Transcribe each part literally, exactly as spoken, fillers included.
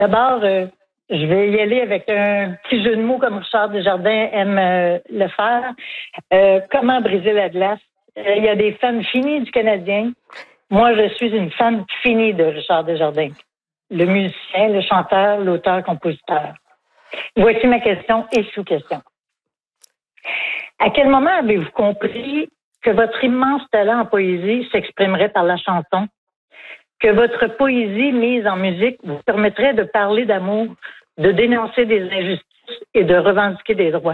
D'abord, euh, je vais y aller avec un petit jeu de mots comme Richard Desjardins aime euh, le faire. Euh, comment briser la glace? Euh, Il y a des fans finis du Canadien. Moi, je suis une fan finie de Richard Desjardins. Le musicien, le chanteur, l'auteur, compositeur. Voici ma question et sous-question. À quel moment avez-vous compris que votre immense talent en poésie s'exprimerait par la chanson? Que votre poésie mise en musique vous permettrait de parler d'amour, de dénoncer des injustices et de revendiquer des droits?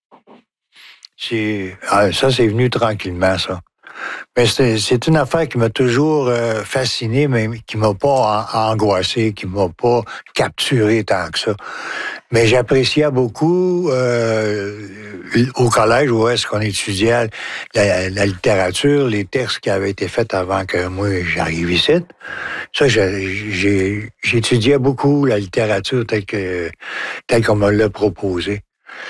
C'est... Ah, ça, c'est venu tranquillement, ça. Mais c'est, c'est une affaire qui m'a toujours euh, fasciné, mais qui m'a pas en, angoissé, qui m'a pas capturé tant que ça. Mais j'appréciais beaucoup euh, au collège où est-ce qu'on étudiait la, la littérature, les textes qui avaient été faits avant que moi j'arrive ici. Ça, j'ai, j'ai, j'étudiais beaucoup la littérature telle que telle qu'on me l'a proposé.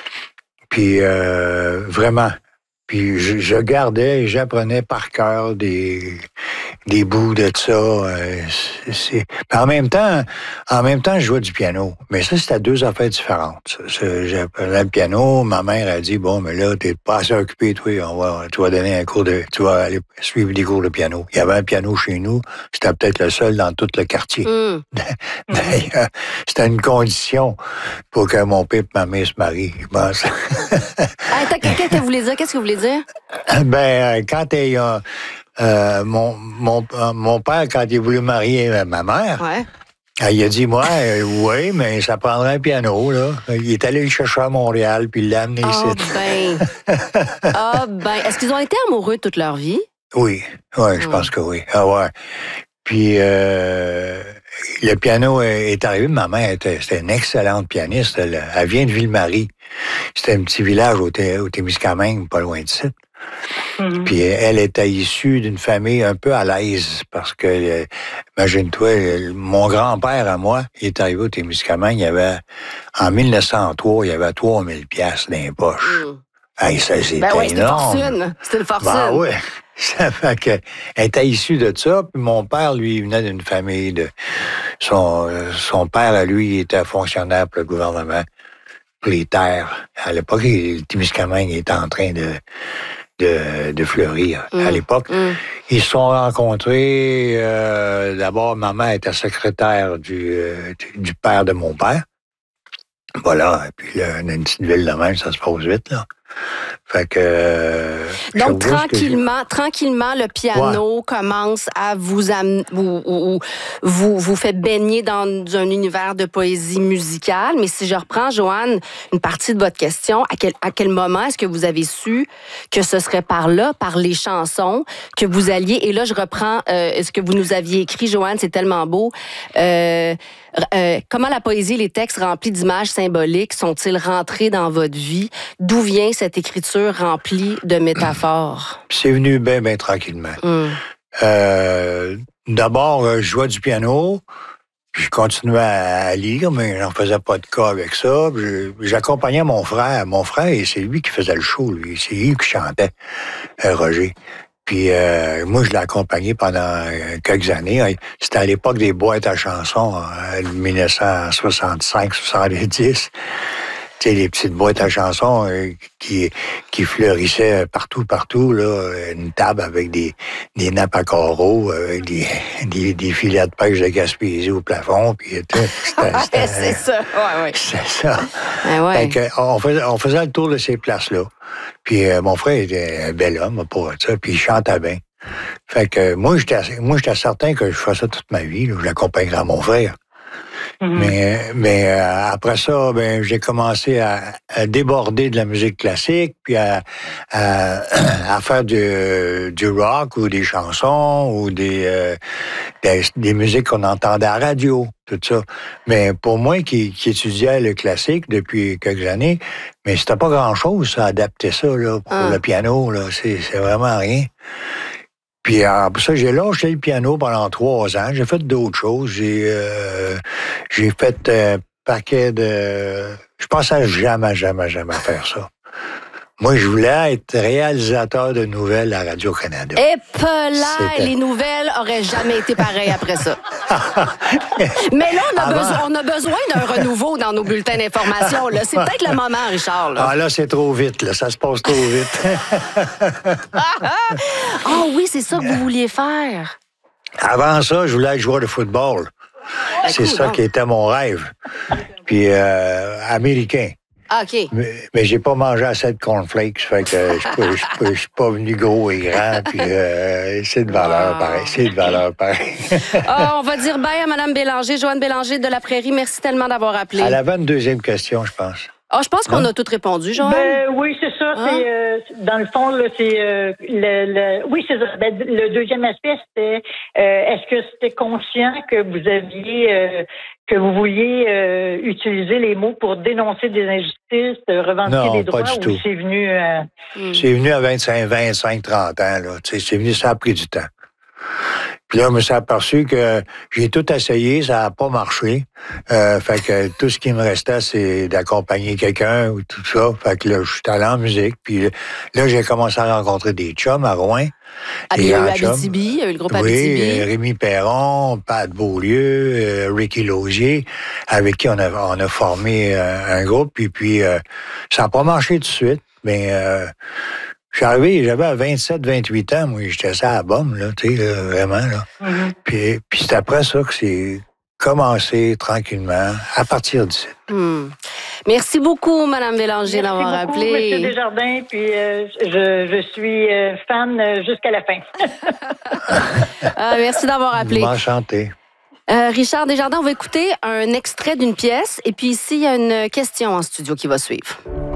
Puis euh, vraiment. Puis je, je gardais et j'apprenais par cœur des, des bouts de ça. Euh, c'est, c'est... Mais en même temps, en même temps, je jouais du piano. Mais ça, c'était deux affaires différentes. Ça, j'apprenais le piano. Ma mère a dit, bon, mais là, t'es pas assez occupé, toi. On va, tu vas donner un cours de, tu vas aller suivre des cours de piano. Il y avait un piano chez nous. C'était peut-être le seul dans tout le quartier. Mm. D'ailleurs, c'était une condition pour que mon père et ma mère se marient, je pense. Attends, qu'est-ce que vous voulez dire? Qu'est-ce que vous voulez dire? Ben, quand il a, euh, mon, mon, mon père, quand il a voulu marier ma mère, ouais. il a dit, moi, euh, oui, mais ça prendrait un piano, là. Il est allé le chercher à Montréal, puis il l'a amené oh, ici. ben. Ah, ben. Est-ce qu'ils ont été amoureux toute leur vie? Oui, oui, je mmh. pense que oui. Ah ouais. Puis, euh, le piano est arrivé. Ma mère était, c'était une excellente pianiste. Elle, elle vient de Ville-Marie. C'était un petit village au, au Témiscamingue, pas loin de ici. Mm-hmm. Puis elle était issue d'une famille un peu à l'aise parce que, euh, imagine-toi, mon grand-père à moi, il est arrivé au Témiscamingue, il y avait, en mille neuf cent trois, il y avait trois mille piastres dans les poches. Mm. Hey, ça, c'était ben ouais, énorme. C'était une fortune. C'était une fortune. Ben oui. Ça fait que, elle était issue de ça. Puis mon père, lui, il venait d'une famille de... Son, son père, à lui, il était fonctionnaire pour le gouvernement, pour les terres. À l'époque, le Témiscamingue était en train de... De, de fleurir mm. à l'époque. Mm. Ils se sont rencontrés. Euh, d'abord, ma mère était secrétaire du, euh, du, du père de mon père. Voilà. Et puis là, dans une petite ville de même, ça se passe vite, là. Fait que... Euh, Donc, tranquillement, je... tranquillement, le piano ouais. commence à vous amener, ou, ou, vous, vous fait baigner dans un univers de poésie musicale. Mais si je reprends, Joanne, une partie de votre question, à quel, à quel moment est-ce que vous avez su que ce serait par là, par les chansons, que vous alliez... Et là, je reprends euh, ce que vous nous aviez écrit, Joanne, c'est tellement beau. Euh, euh, comment la poésie et les textes remplis d'images symboliques sont-ils rentrés dans votre vie? D'où vient cette écriture remplie de métaphores? C'est venu bien, bien tranquillement. Mm. Euh, d'abord, je jouais du piano, puis je continuais à lire, mais j'en faisais pas de cas avec ça. Je, j'accompagnais mon frère. Mon frère, c'est lui qui faisait le show, lui. C'est lui qui chantait, Roger. Puis euh, moi, je l'ai accompagné pendant quelques années. C'était à l'époque des boîtes à chansons, en dix-neuf cent soixante-cinq soixante-dix. Tu sais, les petites boîtes à chansons euh, qui, qui fleurissaient partout, partout, là. Une table avec des, des nappes à carreaux, avec des, des, des filets de pêche de Gaspésie au plafond, puis tout. C'était, c'était, c'est ça, ouais, ouais. C'est ça. Ah ouais. Fait que, on, faisait, on faisait le tour de ces places-là. Puis euh, mon frère était un bel homme pour ça, puis il chantait bien. Fait que moi, j'étais, moi, j'étais certain que je faisais ça toute ma vie, là. Je l'accompagnerais à mon frère. Mm-hmm. Mais, mais euh, après ça, ben j'ai commencé à, à déborder de la musique classique, puis à, à, à faire du, du rock ou des chansons ou des, euh, des, des musiques qu'on entendait à la radio, tout ça. Mais pour moi qui, qui étudiais le classique depuis quelques années, mais c'était pas grand-chose, ça, adapter ça là, pour ah. le piano, là, c'est, c'est vraiment rien. Puis après ça, j'ai lâché le piano pendant trois ans. J'ai fait d'autres choses. J'ai euh, j'ai fait un paquet de... Je pensais jamais, jamais, jamais faire ça. Moi, je voulais être réalisateur de nouvelles à Radio-Canada. Et là, les nouvelles auraient jamais été pareilles après ça. Mais là, on a, Avant... besoin, on a besoin d'un renouveau dans nos bulletins d'information. Là. C'est peut-être le moment, Richard. Là. Ah là, c'est trop vite. Là. Ça se passe trop vite. Ah oh, oui, c'est ça que vous vouliez faire. Avant ça, je voulais être joueur de football. Ben, c'est cool, ça donc. qui était mon rêve. Puis, euh, américain. Ah, OK. Mais, mais j'ai pas mangé assez de cornflakes, fait que je suis pas venu gros et grand, puis euh, c'est de valeur wow. pareil, c'est de valeur pareil. Ah, on va dire bye à Mme Bélanger, Joanne Bélanger de la Prairie. Merci tellement d'avoir appelé. Elle avait une deuxième question, je pense. Ah, je pense qu'on a toutes répondu, Joanne. Ben, oui, c'est ça. Hein? C'est, euh, dans le fond, là, c'est euh, le, le. Oui, c'est ça. Ben, le deuxième aspect, c'était euh, est-ce que c'était conscient que vous aviez euh, que vous vouliez euh, utiliser les mots pour dénoncer des injustices, revendiquer non, des droits, pas du ou tout. c'est venu euh... C'est venu à vingt-cinq, vingt-cinq, trente ans, là. Tu sais, c'est venu, ça a pris du temps. Puis là, je me suis aperçu que j'ai tout essayé, ça n'a pas marché. Euh, fait que tout ce qui me restait, c'est d'accompagner quelqu'un ou tout ça. Fait que là, je suis allé en musique. Puis là, j'ai commencé à rencontrer des chums à Rouen. Ah, il y a eu Abitibi, il y a eu le groupe oui, Abitibi. Oui, Rémi Perron, Pat Beaulieu, euh, Ricky Lausier, avec qui on a, on a formé euh, un groupe. Puis, puis euh, ça n'a pas marché tout de suite, mais... Euh, je suis arrivé, j'avais à vingt-sept, vingt-huit ans, moi, j'étais ça à la bombe, là, tu sais, là, vraiment, là. Mm-hmm. Puis, puis c'est après ça que c'est commencé tranquillement, à partir d'ici. Mm. Merci beaucoup, Mme Bélanger, d'avoir appelé. Merci beaucoup, M. Desjardins, puis euh, je, je suis euh, fan jusqu'à la fin. ah, merci d'avoir appelé. Enchanté. Euh, Richard Desjardins, on va écouter un extrait d'une pièce, et puis ici, il y a une question en studio qui va suivre.